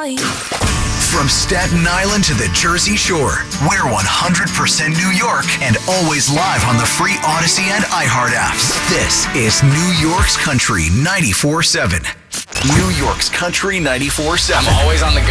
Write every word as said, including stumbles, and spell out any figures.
night. From Staten Island to the Jersey Shore, we're one hundred percent New York and always live on the free Odyssey and iHeart apps. This is New York's Country ninety-four seven. New York's Country ninety-four seven. I'm always on the go.